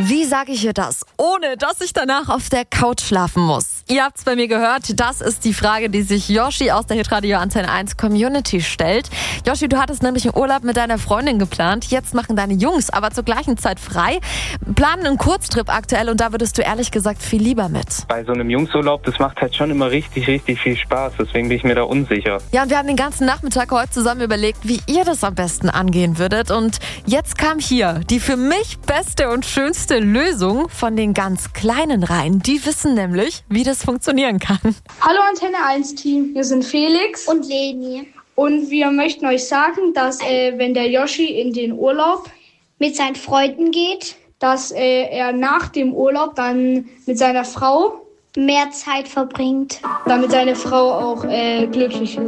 Wie sage ich ihr das, ohne dass ich danach auf der Couch schlafen muss? Ihr habt's bei mir gehört, das ist die Frage, die sich Yoshi aus der Hitradio Antenne 1 Community stellt. Yoshi, du hattest nämlich einen Urlaub mit deiner Freundin geplant. Jetzt machen deine Jungs aber zur gleichen Zeit frei, planen einen Kurztrip aktuell und da würdest du ehrlich gesagt viel lieber mit. Bei so einem Jungsurlaub, das macht halt schon immer richtig viel Spaß. Deswegen bin ich mir da unsicher. Ja, und wir haben den ganzen Nachmittag heute zusammen überlegt, wie ihr das am besten angehen würdet. Und jetzt kam hier die für mich beste und schönste Lösung von den ganz kleinen Reihen. Die wissen nämlich, wie das funktionieren kann. Hallo Antenne 1 Team, wir sind Felix und Leni. Und wir möchten euch sagen, dass wenn der Yoshi in den Urlaub mit seinen Freunden geht, dass er nach dem Urlaub dann mit seiner Frau mehr Zeit verbringt, damit seine Frau auch glücklich ist.